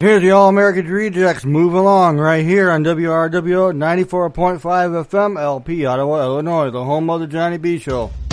Here's the All-American Rejects. Move along right here on WRWO 94.5 FM, LP, Ottawa, Illinois, the home of the Johnny B. Show.